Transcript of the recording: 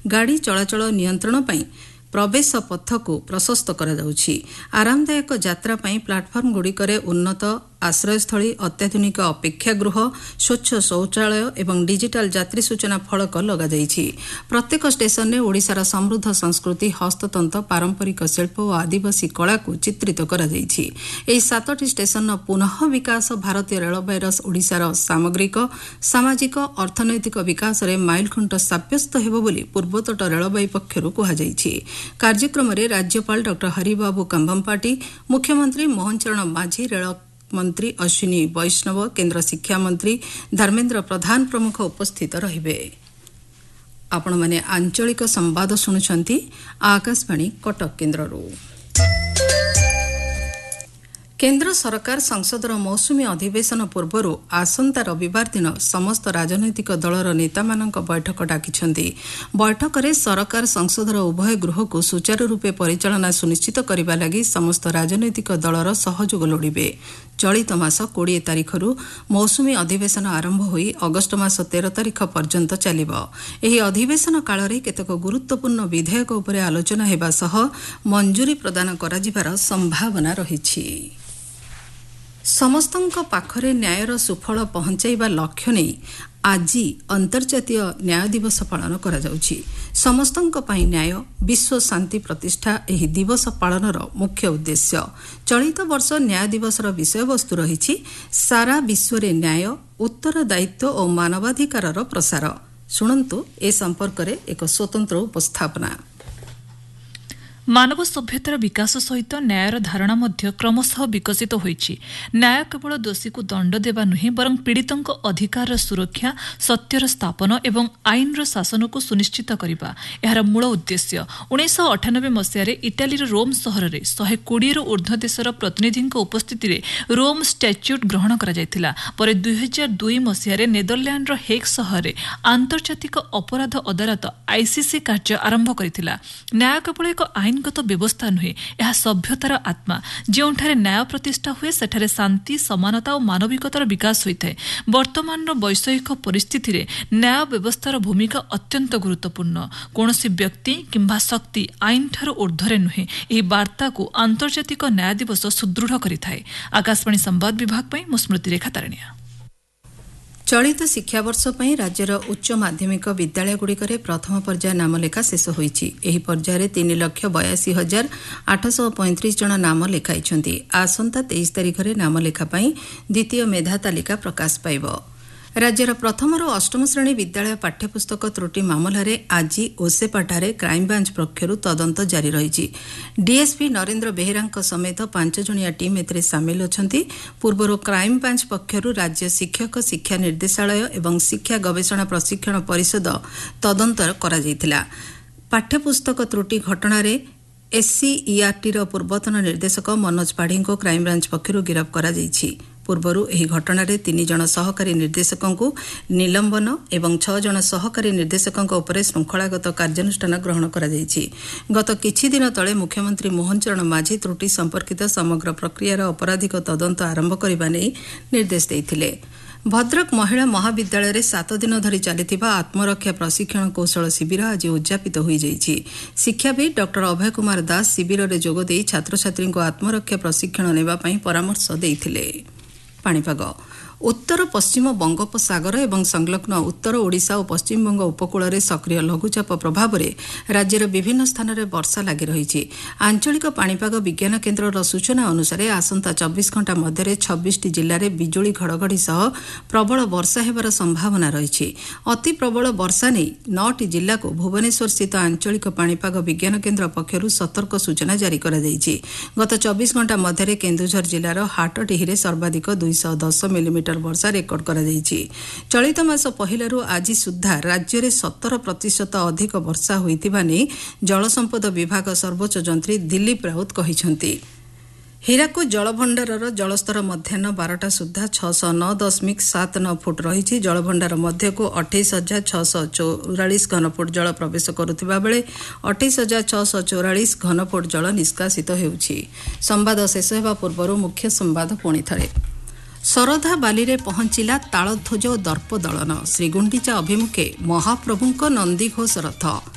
गाड़ी चलाचल नियंत्रण ପାଇଁ प्रवेश पथको प्रशस्त କରାଯାଉଛି। आरामदायक यात्रा ପାଇଁ प्लाटफर्म गुड़िकरे उन्नत आश्रयस्थली अत्याधुनिक अपेक्षागृह स्वच्छ शौचालय एवं डिजिटाल यात्री सूचना फलक लगाଯାଇଛି। प्रत्येक स्टेशन में ओडिशार समृद्ध संस्कृति हस्ततंत्र पारंपरिक शिल्प और आदिवासी कला को चित्रित कराଯାଇଛି। एही 7टी स्टेशन पुनः विकास भारतीय रेलवे ओडिशार सामग्रिक सामाजिक अर्थनैतिक विकास में माइलखुंट साब्यस्त हेबो बोली पूर्वतट रेलवे पक्षरु कुहाଯାଇଛି। कार्यक्रम में राज्यपाल डॉ हरिबाबू कंभमपाटी, मुख्यमंत्री मोहन चरण मांझी, रेल मंत्री अश्विनी वैष्णव, केन्द्र शिक्षा मंत्री धर्मेन्द्र प्रधान प्रमुख उपस्थित रहिबे। आपण माने आंचलिक संवाद शुणुछंती आकाशवाणी कटक केन्द्ररू। केन्द्र सरकार संसदर मौसुमी अधिवेशन पूर्व आसंता रविवार दिन समस्त राजनैतिक दलर नेतामानक बैठक डाकिछन्ति। बैठक में सरकार संसदर उभय गृह को सुचारू रूपे परिचालना सुनिश्चित करने लगी समस्त राजनैतिक दलर सहयोग लोड़िबे। चलित मास 20 तारिखरू मौसुमी अधिवेशन आरंभ होई अगस्ट मास 13 तारिख पर्यंत चलिबो। एही अधिवेशन काल में केतक गुरुत्वपूर्ण विधेयक उपरे आलोचना हेबा सह मंजूरी प्रदान कराजिबार संभावना रहिछि। समस्तଙ୍କ पाखरे न्यायर सुफल पहुंचाइबा लक्ष्य नहीं आज अंतर्जातीय न्याय दिवस पालन करा जाउछि। समस्तଙ୍କ ପାଇଁ न्याय विश्व शांति प्रतिष्ठा एही दिवस पालनर मुख्य उद्देश्य। चलित वर्ष न्याय दिवसर विषय वस्तु रहिछि सारा विश्व रे न्याय उत्तरदायित्व और मानवाधिकारर प्रसार। शुणन्तु ए संपर्क रे एक स्वतंत्र उपस्थापना। मानव सभ्यतार विकास सहित न्यायर धारणा मध्य क्रमशः विकसित होइछि। न्याय केवल दोषी को दंड देवा नुहे बरं पीड़ितों अधिकार सुरक्षा, सत्यर स्थापन एवं आईनर शासन को सुनिश्चित करने यार मूल उद्देश्य। 1998 मसीह इटालीर रोम सहर में 120 रु ऊर्ध्व देशर प्रतिनिधि उपस्थिति में रोम स्टैच्यूट ग्रहण करा पर 2002 मसीह नेदरलैंड हेग सहर में आंतर्जातिक अपराध अदालत ICC कार्य आरंभ करथिला। न्याय केवल एक आईन गत व्यवस्था नुहे, यह सभ्यतार आत्मा। जोठारे न्याय प्रतिष्ठा हुए सेठारे शांति, समानता और मानविकतार विकास होइଥାଏ। वर्तमान वैषयिक परिस्थिति रे न्याय व्यवस्थार भूमिका अत्यंत गुरुत्वपूर्ण। कौनसी व्यक्ति किंबा शक्ति आईन ठार ऊर्ध्वरे नुहे, यही वार्ता को आंतर्जातिक न्याय दिवस सुदृढ़ करिଥାଏ। आकाशवाणी संवाद विभाग पई मु स्मृति रेखा तारण्या। चलित शिक्षा वर्ष पर राज्यर उच्च माध्यमिक विद्यालयगुड़िकर प्रथम पर्याय नामलेखा शेष होइछि। एही पर्याय 3,82,835 जन नाम लेखाइछन्ति। आसंता 23 तारिख में नामलेखा पई द्वितीय मेधा तालिका प्रकाश पाइब। राज्यर प्रथम रु अष्टम श्रेणी विद्यालय पाठ्यपुस्तक त्रुटि मामलें आज ओसेपाटारे क्राइमब्रांच पक्षरु तदंत जारी रही। डीएसपी नरेन्द्र बेहेरा समेत 5 जणिया टीम एथिरे सामिल अछंती। पूर्व क्राइमब्रांच पक्षरु राज्य शिक्षक शिक्षा निर्देशालय एवं शिक्षा गवेषणा प्रशिक्षण परिषद तदंत करा जायतिला। पाठ्यपुस्तक त्रुटि घटना SCERT पूर्वतन निर्देशक मनोज पाढ़ी को क्राइमब्रांच पक्षरु गिरफ करा जायछि। पूर्वरु एही घटना 3 जन सहकारी निर्देशकों को निलंबन एवं 6 जन सहकारी निर्देशकों उपरे श्रृंखलागत कार्यानुष्ठान ग्रहण करा जायछि। गत किछि दिन तले मुख्यमंत्री मोहन चरण मांझी त्रुटि संपर्कित समग्र प्रक्रियार अपराधिक तदंत आरंभ करबा नै निर्देश दैथिले। भद्रक महिला महाविद्यालय रे 7 दिन धरी चलिथिबा आत्मरक्षा प्रशिक्षण कौशल शिविर आज उद्यापित होई जाइछि। शिक्षाविद डॉक्टर अभय कुमार दास शिविर रे जोग देई छात्र छात्री को आत्मरक्षा प्रशिक्षण नेबा पई परामर्श देइथिले। पाणीपाग उत्तर पश्चिम बंगोपसागर एवं संलग्न उत्तर ओडिशा और पश्चिमबंग उपकूल में सक्रिय लघुचाप प्रभाव में राज्यर विभिन्न स्थान में वर्षा लगी रही। आंचलिक पाणीपाग विज्ञान केन्द्र सूचना अनुसार आसंता 24 घंटा मध्य 26टी जिले में बिजुली घड़घड़ी सह प्रबल वर्षा होबार संभावना रही। अति प्रबल वर्षा नहीं 9टी जिला को भुवनेश्वर स्थित आंचलिक पाणीपाग विज्ञान केन्द्र पक्षर सतर्क सूचना जारी कर गत 24 घंटा मध्य केन्दुझर जिलार हाटडीही सर्वाधिक 210 मिलीमीटर वर्षा रेकर्ड करा जायछि। चलित मास पहिलारू आज सुद्धा राज्य में 17% अधिक वर्षा होइतिबा नै जल संपद विभाग सर्वोच्च जंत्री दिलीप राउत कहिसंति। हीराकुद जलभंडारर जलस्तर मध्याह्न 12टा सुद्धा 609.79 फुट रही। जलभंडार मध्य को 28,644 घनफुट जल प्रवेश करुथिबा बेले 28,644 घनफुट जल निष्कासित हेउछि। संवाद शेष हेबा पूर्व मुख्य संवाद पुणी थरे। शरधा बाली रे पहुंचिला तालध्वज दर्प दलन। श्रीगुंडीचा अभिमुखे महाप्रभुंक नंदीघोष रथ।